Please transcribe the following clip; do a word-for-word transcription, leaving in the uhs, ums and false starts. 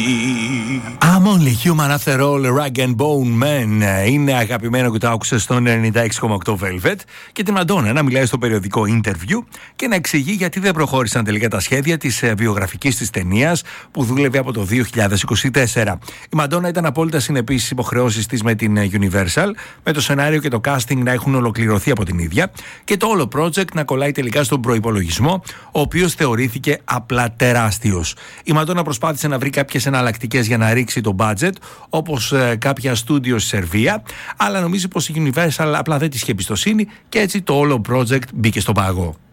I'm only human after all, rag and bone man. Είναι αγαπημένο που το άκουσε στον ενενήντα έξι κόμμα οκτώ Velvet. Και τη Μαντόνα να μιλάει στο περιοδικό Interview και να εξηγεί γιατί δεν προχώρησαν τελικά τα σχέδια της βιογραφικής της ταινίας που δούλευε από το δύο χιλιάδες είκοσι τέσσερα. Η Μαντόνα ήταν απόλυτα συνεπής στις υποχρεώσεις της με την Universal, με το σενάριο και το casting να έχουν ολοκληρωθεί από την ίδια και το όλο project να κολλάει τελικά στον προϋπολογισμό, ο οποίος θεωρήθηκε απλά τεράστιος. Η Μαντόνα προσπάθησε να βρει κάποιες εναλλακτικές για να ρίξει το budget, όπως ε, κάποια στούντιο στη Σερβία, αλλά νομίζει πως η Universal απλά δεν της είχε εμπιστοσύνη και έτσι το όλο project μπήκε στο πάγο.